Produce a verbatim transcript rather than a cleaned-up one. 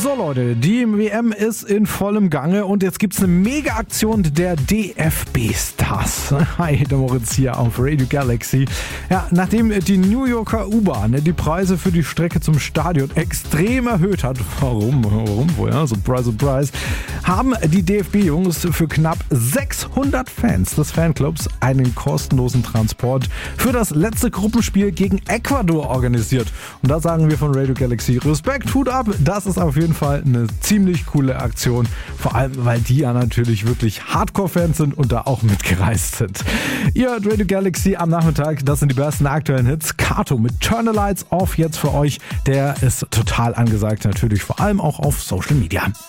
So Leute, die W M ist in vollem Gange und jetzt gibt's eine Mega-Aktion der D F B-Stars. Hi, der Moritz hier auf Radio Galaxy. Ja, nachdem die New Yorker U-Bahn die Preise für die Strecke zum Stadion extrem erhöht hat, warum, warum wohl, ja, surprise, surprise, haben die D F B-Jungs für knapp sechshundert Fans des Fanclubs einen kostenlosen Transport für das letzte Gruppenspiel gegen Ecuador organisiert. Und da sagen wir von Radio Galaxy Respekt, Hut ab, das ist auf jeden Fall eine ziemlich coole Aktion, vor allem weil die ja natürlich wirklich Hardcore-Fans sind und da auch mitgereist sind. Ihr hört Radio Galaxy am Nachmittag, das sind die besten aktuellen Hits. Kato mit Turn the Lights Off jetzt für euch, der ist total angesagt, natürlich vor allem auch auf Social Media.